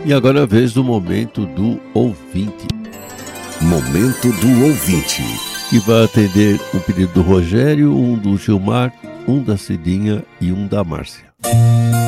E agora é a vez do momento do ouvinte. Momento do ouvinte. Que vai atender o pedido do Rogério, um do Gilmar, um da Cidinha e um da Márcia.